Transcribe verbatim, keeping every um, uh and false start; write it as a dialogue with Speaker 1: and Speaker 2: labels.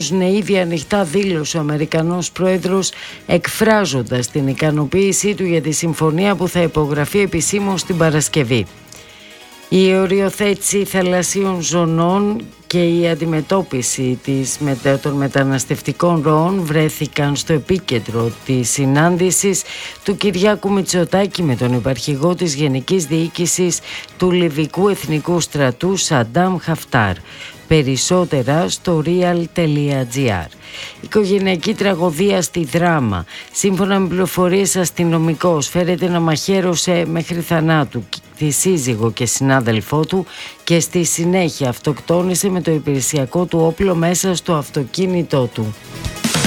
Speaker 1: συνεχίζουν ήδη ανοιχτά, δήλωσε ο Αμερικανός πρόεδρος, εκφράζοντας την ικανοποίησή του για τη συμφωνία που θα υπογραφεί επισήμως την Παρασκευή. Η οριοθέτηση θαλασσίων ζωνών και η αντιμετώπιση της, των μεταναστευτικών ροών βρέθηκαν στο επίκεντρο της συνάντησης του Κυριάκου Μητσοτάκη με τον υπαρχηγό της Γενικής Διοίκησης του Λιβικού Εθνικού Στρατού Σαντάμ Χαφτάρ. Περισσότερα στο real τελεία gr. Οικογενειακή τραγωδία στη Δράμα. Σύμφωνα με πληροφορίες αστυνομικός, φέρεται να μαχαίρωσε μέχρι θανάτου τη σύζυγο και συνάδελφό του και στη συνέχεια αυτοκτόνησε με το υπηρεσιακό του όπλο μέσα στο αυτοκίνητό του.